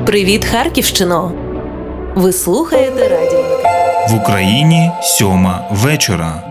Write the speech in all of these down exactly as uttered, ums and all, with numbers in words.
Привіт, Харківщино! Ви слухаєте радіо. В Україні сьома вечора.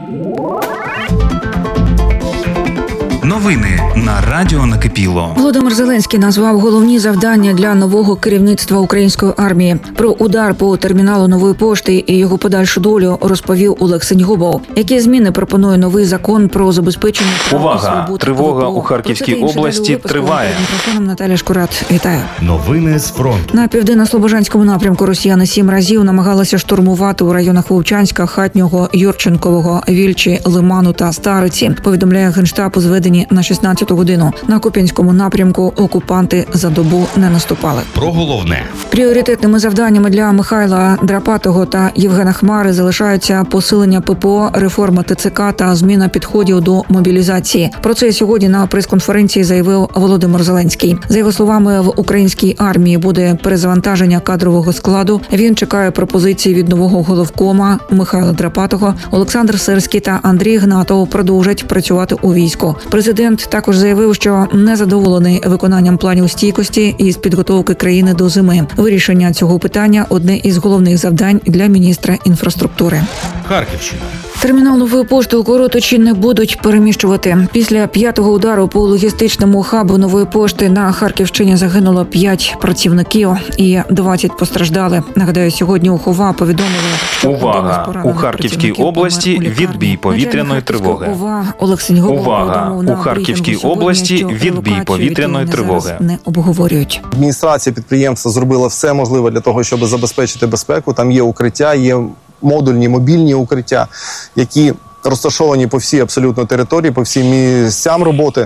Новини на Радіо Накипіло. Володимир Зеленський назвав головні завдання для нового керівництва української армії. Про удар по терміналу Нової пошти і його подальшу долю розповів Олег Сеньгубов. Які зміни пропонує новий закон про забезпечення прав Увага! і свобод Тривога ВПО? у Харківській Про це та інше області далі у випуску. триває. Перед мікрофоном Наталя Шкурат. Вітаю. Новини з фронту. На південно-слобожанському напрямку росіяни сім разів намагалися штурмувати у районах Вовчанська, Хатнього, Юрченкового, Вільчі, Лиману та Стариці. Повідомляє Генштаб у зведенні на шістнадцяту годину. На Куп'янському напрямку окупанти за добу не наступали. Про головне. Пріоритетними завданнями для Михайла Драпатого та Євгена Хмари залишаються посилення ППО, реформа ТЦК та зміна підходів до мобілізації. Про це сьогодні на прес-конференції заявив Володимир Зеленський. За його словами, в українській армії буде перезавантаження кадрового складу. Він чекає пропозиції від нового головкома Михайла Драпатого. Олександр Сирський та Андрій Гнатов продовжать працювати у війську. Президент також заявив, що не задоволений виконанням планів стійкості із підготовки країни до зими. Вирішення цього питання – одне із головних завдань для міністра інфраструктури. Харківщина. Термінал Нової пошти у Короточі не будуть переміщувати. Після п'ятого удару по логістичному хабу Нової пошти на Харківщині загинуло п'ять працівників і двадцять постраждали. Нагадаю, сьогодні у ХОВА повідомили, що Увага! У Харківській області відбій повітряної тривоги. ОВА Олег Сеньгубов Увага! повідомив на У Харківській брифінгу сьогодні, області що відбій релокацію повітряної від тривоги. зараз не обговорюють. Адміністрація підприємства зробила все можливе для того, щоб забезпечити безпеку. Там є укриття, є модульні мобільні укриття, які розташовані по всій абсолютно території, по всім місцям роботи.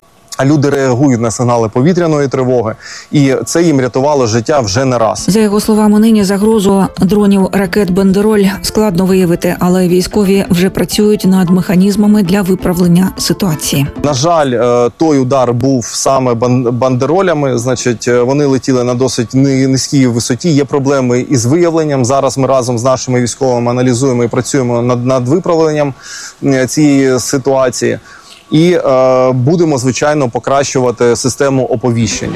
А люди реагують на сигнали повітряної тривоги, і це їм рятувало життя вже не раз. За його словами, нині загрозу дронів ракет «Бандероль» складно виявити, але військові вже працюють над механізмами для виправлення ситуації. На жаль, той удар був саме бандеролями, значить, вони летіли на досить низькій висоті, є проблеми із виявленням. Зараз ми разом з нашими військовими аналізуємо і працюємо над, над виправленням цієї ситуації. І е, будемо, звичайно, покращувати систему оповіщення.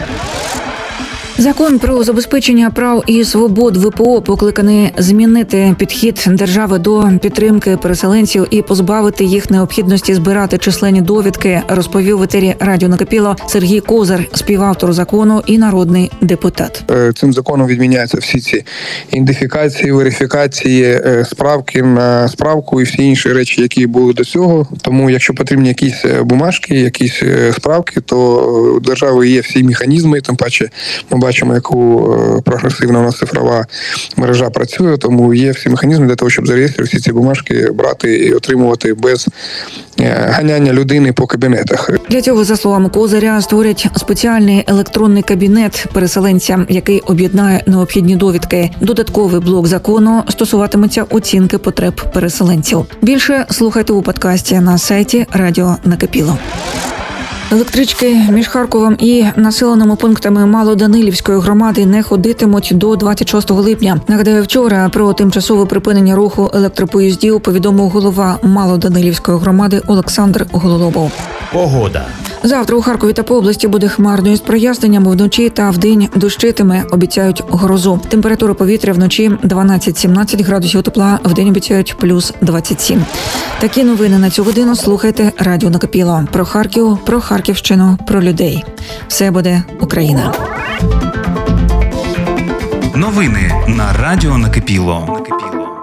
Закон про забезпечення прав і свобод ВПО покликаний змінити підхід держави до підтримки переселенців і позбавити їх необхідності збирати численні довідки, розповів в етері Радіо Накипіло Сергій Козир, співавтор закону і народний депутат. Цим законом відміняються всі ці ідентифікації, верифікації, справки на справку і всі інші речі, які були до цього. Тому, якщо потрібні якісь бумажки, якісь справки, то у держави є всі механізми, тим паче ми бачимо, яку прогресивна у нас цифрова мережа працює, тому є всі механізми для того, щоб зареєструвати всі ці бумажки, брати і отримувати без ганяння людини по кабінетах. Для цього, за словами Козиря, створять спеціальний електронний кабінет переселенця, який об'єднає необхідні довідки. Додатковий блок закону стосуватиметься оцінки потреб переселенців. Більше слухайте у подкасті на сайті Радіо Накипіло. Електрички між Харковом і населеними пунктами Малоданилівської громади не ходитимуть до двадцять шостого липня. Нагадаю, вчора про тимчасове припинення руху електропоїздів повідомив голова Малоданилівської громади Олександр Гололобов. Погода. Завтра у Харкові та по області буде хмарною з проясненнями, вночі та вдень дощитиме, обіцяють грозу. Температура повітря вночі дванадцять-сімнадцять градусів тепла, вдень обіцяють плюс двадцять сім. Такі новини на цю годину слухайте Радіо Накипіло. Про Харків, про Харківщину, про людей. Все буде Україна. Новини на Радіо Накипіло.